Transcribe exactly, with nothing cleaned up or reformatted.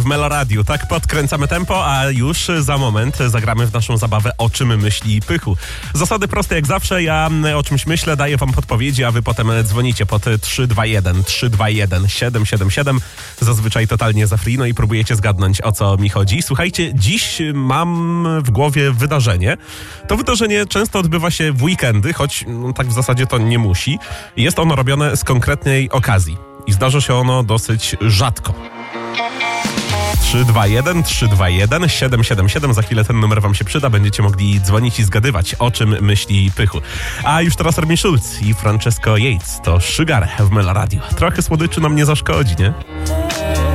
W Meloradiu, tak podkręcamy tempo, a już za moment zagramy w naszą zabawę O czym myśli Pychu. Zasady proste jak zawsze, ja o czymś myślę, daję wam podpowiedzi, a wy potem dzwonicie pod trzy dwa jeden trzy dwa jeden siedem siedem siedem, zazwyczaj totalnie za free, no i próbujecie zgadnąć, o co mi chodzi. Słuchajcie, dziś mam w głowie wydarzenie. To wydarzenie często odbywa się w weekendy, choć no, tak w zasadzie to nie musi. Jest ono robione z konkretnej okazji i zdarza się ono dosyć rzadko. trzy dwa jeden trzy dwa jeden siedem siedem siedem. Za chwilę ten numer wam się przyda. Będziecie mogli dzwonić i zgadywać, o czym myśli Pychu. A już teraz Armin Schulz i Francesco Yates. To Sugar w Meloradiu. Trochę słodyczy nam nie zaszkodzi, nie?